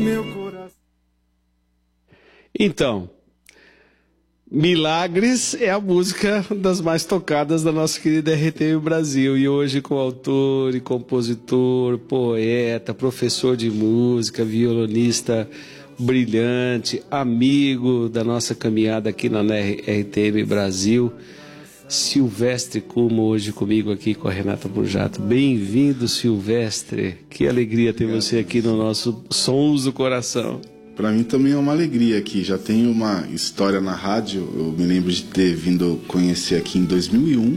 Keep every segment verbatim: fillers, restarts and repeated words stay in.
meu coração. Então, Milagres é a música das mais tocadas da nossa querida R T M Brasil. E hoje com autor e compositor, poeta, professor de música, violonista brilhante, amigo da nossa caminhada aqui na R T M Brasil, Silvestre Kuma, hoje comigo aqui com a Renata Burjato. Bem-vindo, Silvestre. Que alegria ter Obrigado, você aqui no nosso Sons do Coração. Para mim também é uma alegria aqui. Já tenho uma história na rádio. Eu me lembro de ter vindo conhecer aqui em dois mil e um,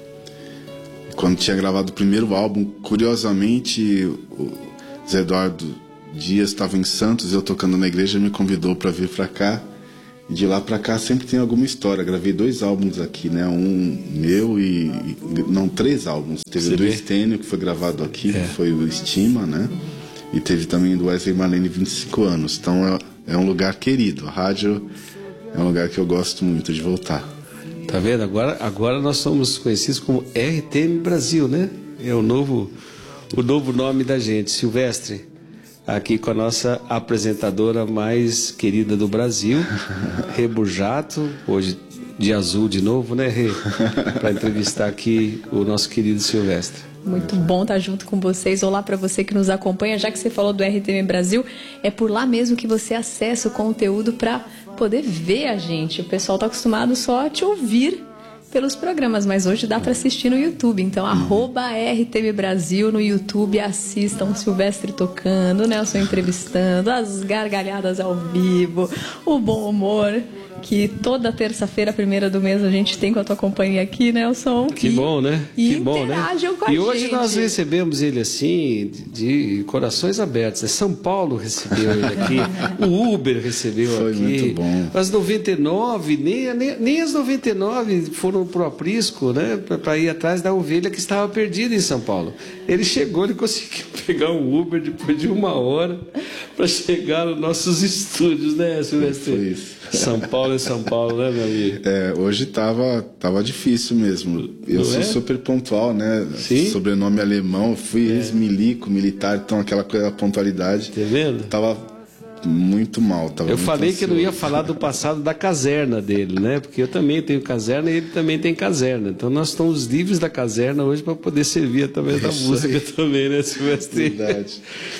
quando tinha gravado o primeiro álbum. Curiosamente, o Zé Eduardo Dias estava em Santos, eu tocando na igreja, me convidou para vir para cá. E de lá para cá sempre tem alguma história. Gravei dois álbuns aqui, né? Um meu e... Não, três álbuns. Teve Você o do vê? Estênio, que foi gravado aqui, É. que foi o Estima, né? E teve também do Wesley Marlene, vinte e cinco anos. Então é, é um lugar querido. A rádio é um lugar que eu gosto muito de voltar. Tá vendo? Agora, agora nós somos conhecidos como R T M Brasil, né? É o novo, o novo nome da gente. Silvestre, aqui com a nossa apresentadora mais querida do Brasil, Rê Burjato, hoje de azul de novo, né, Rê? Para entrevistar aqui o nosso querido Silvestre. Muito bom estar junto com vocês. Olá para você que nos acompanha. Já que você falou do R T M Brasil, é por lá mesmo que você acessa o conteúdo para poder ver a gente. O pessoal está acostumado só a te ouvir pelos programas, mas hoje dá para assistir no YouTube. Então, arroba R T M Brasil no YouTube, assistam o Silvestre tocando, o Nelson entrevistando, as gargalhadas ao vivo, o bom humor que toda terça-feira, primeira do mês, a gente tem com a tua companhia aqui, Nelson. Que e, bom, né? E que bom, né? com a E hoje gente. nós recebemos ele assim, de, de corações abertos. São Paulo recebeu ele aqui, o Uber recebeu Foi aqui. muito bom. As noventa e nove, nem, nem, nem as noventa e nove foram pro aprisco, né? Para ir atrás da ovelha que estava perdida em São Paulo. Ele chegou, ele conseguiu pegar um Uber depois de uma hora para chegar nos nossos estúdios, né, Silvestre? Foi isso. São Paulo é São Paulo, né, meu amigo? É, hoje tava, tava difícil mesmo. Eu Não sou é? super pontual, né? Sim? Sobrenome alemão, fui É. ex-milico, militar, então aquela coisa da pontualidade. Tá vendo? Tava muito mal. Tava Eu muito falei que eu não ia ansioso. falar do passado da caserna dele, né? Porque eu também tenho caserna e ele também tem caserna. Então nós estamos livres da caserna hoje para poder servir através da Isso música aí. também, né, Silvestre? Verdade.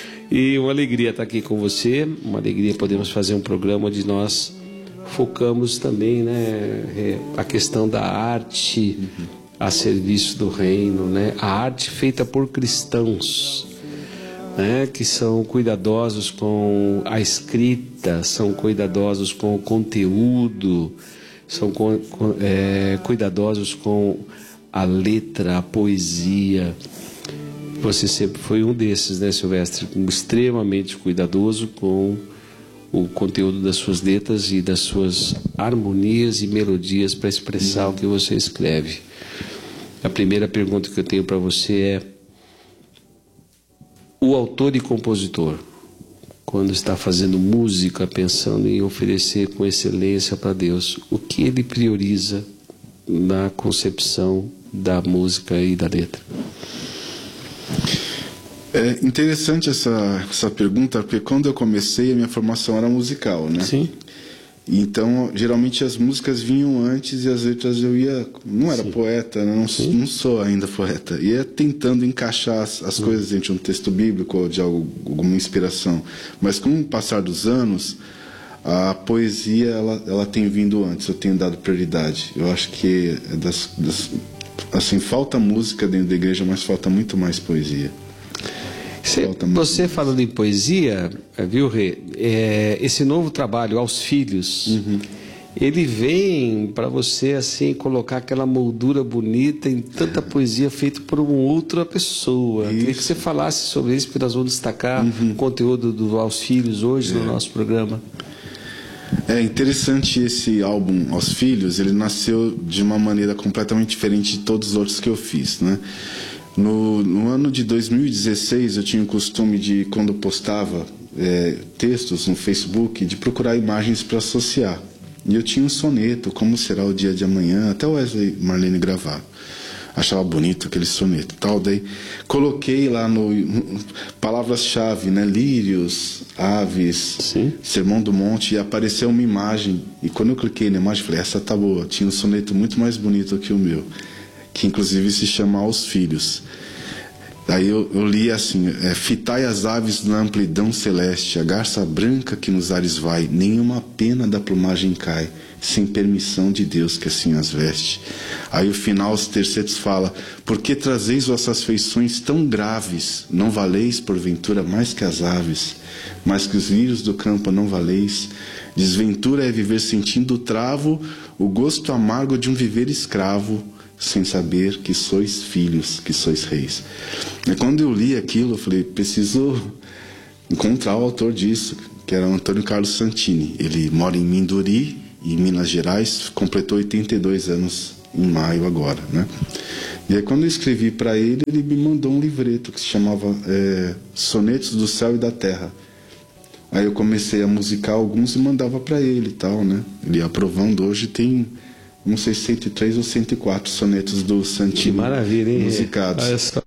E uma alegria estar aqui com você, uma alegria podermos fazer um programa onde nós focamos também, né, a questão da arte a serviço do reino, né? A arte feita por cristãos, né, que são cuidadosos com a escrita, são cuidadosos com o conteúdo, são com, com, é, cuidadosos com a letra, a poesia. Você sempre foi um desses, né, Silvestre? Extremamente cuidadoso com o conteúdo das suas letras e das suas harmonias e melodias para expressar o que você escreve. A primeira pergunta que eu tenho para você é: o autor e compositor, quando está fazendo música, pensando em oferecer com excelência para Deus, o que ele prioriza na concepção da música e da letra? É interessante essa, essa pergunta, porque quando eu comecei, a minha formação era musical, né? Sim. Então, geralmente as músicas vinham antes e as letras eu ia... Não era Sim. poeta, né? não, não sou ainda poeta. Ia tentando encaixar as, as Hum. coisas dentro de um texto bíblico ou de algo, alguma inspiração. Mas com o passar dos anos, a poesia ela, ela tem vindo antes, eu tenho dado prioridade. Eu acho que é das, das, assim, falta música dentro da igreja, mas falta muito mais poesia. Cê, você falando em poesia, viu, Rê? É, esse novo trabalho, Aos Filhos, uhum. ele vem para você assim colocar aquela moldura bonita em tanta poesia feita por uma outra pessoa. Isso. Queria que você falasse sobre isso, porque nós vamos destacar uhum. o conteúdo do Aos Filhos hoje é. no nosso programa. É interessante esse álbum Aos Filhos, ele nasceu de uma maneira completamente diferente de todos os outros que eu fiz, né? No, no ano de dois mil e dezesseis, eu tinha o costume de, quando postava é, textos no Facebook, de procurar imagens para associar. E eu tinha um soneto, Como Será o Dia de Amanhã, até o Wesley Marlene gravar. achava bonito aquele soneto e tal. Daí coloquei lá no palavras-chave, né? Lírios, aves, Sim. Sermão do Monte, e apareceu uma imagem. E quando eu cliquei na imagem, falei, essa tá boa. Tinha um soneto muito mais bonito que o meu, que inclusive se chama Aos Filhos. Daí eu, eu li assim, é, fitai as aves na amplidão celeste, a garça branca que nos ares vai, nenhuma pena da plumagem cai, sem permissão de Deus que assim as veste. Aí o final, os tercetos fala, por que trazeis vossas feições tão graves, não valeis porventura mais que as aves, mais que os lírios do campo não valeis, desventura é viver sentindo o travo, o gosto amargo de um viver escravo, sem saber que sois filhos, que sois reis. E quando eu li aquilo, eu falei, preciso encontrar o autor disso, que era o Antônio Carlos Santini. Ele mora em Minduri, em Minas Gerais, completou oitenta e dois anos em maio agora, né? E aí quando eu escrevi para ele, ele me mandou um livreto que se chamava é, Sonetos do Céu e da Terra. Aí eu comecei a musicar alguns e mandava para ele e tal, né? Ele ia aprovando. Hoje tem, não sei, cento e três ou cento e quatro sonetos do Santini. Que maravilha, hein? Musicados. Olha só.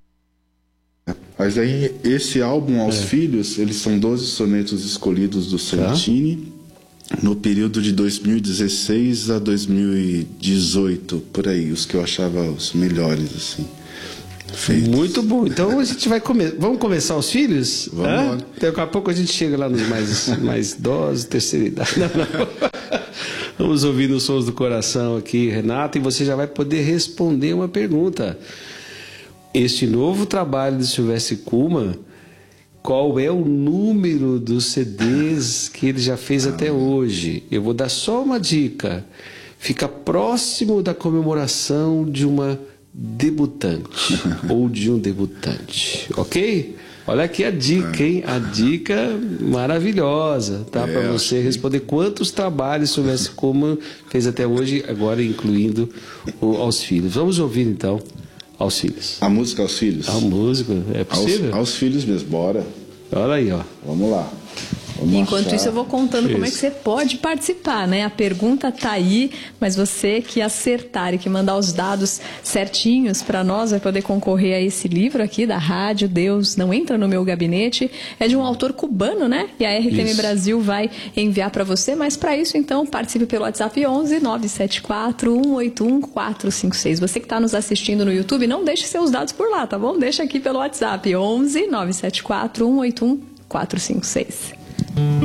Mas aí, esse álbum, Aos É. Filhos, eles são doze sonetos escolhidos do Santini, no período de dois mil e dezesseis a dois mil e dezoito, por aí, os que eu achava os melhores, assim, feitos. Muito bom. Então a gente vai começar. Vamos começar os filhos? Vamos Hã? lá. Daqui a pouco a gente chega lá nos mais, mais idosos, terceira idade. Não, não. Vamos ouvir os sons do coração aqui, Renato, e você já vai poder responder uma pergunta. Este novo trabalho de Silvestre Kuhlmann, qual é o número dos C Ds que ele já fez até hoje? Eu vou dar só uma dica. Fica próximo da comemoração de uma debutante ou de um debutante, ok? Olha aqui a dica, hein? A dica maravilhosa, tá? É, Para você responder quantos trabalhos Silvestre Kuhlmann fez até hoje, agora incluindo o Aos Filhos. Vamos ouvir então Aos Filhos. A música Aos Filhos? A música, é possível? Aos, aos Filhos mesmo, bora. Olha aí, ó. Vamos lá. Vamos Enquanto achar. isso, eu vou contando como é que Isso. você pode participar, né? A pergunta tá aí, mas você que acertar e que mandar os dados certinhos para nós vai poder concorrer a esse livro aqui da rádio Deus Não Entra no Meu Gabinete. É de um autor cubano, né? E a R T M Isso. Brasil vai enviar para você, mas para isso, então, participe pelo WhatsApp onze nove sete quatro um oito um quatro cinco seis. Você que está nos assistindo no YouTube, não deixe seus dados por lá, tá bom? Deixa aqui pelo WhatsApp onze nove sete quatro um oito um quatro cinco seis.